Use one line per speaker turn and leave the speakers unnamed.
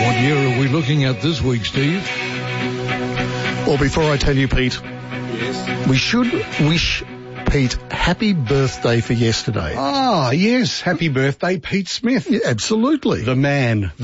What year are we looking at this week, Steve?
Well, before I tell you, Pete,
Yes.
we should wish Pete happy birthday for yesterday.
Ah, yes. Happy birthday, Pete Smith.
Yeah, absolutely.
The man.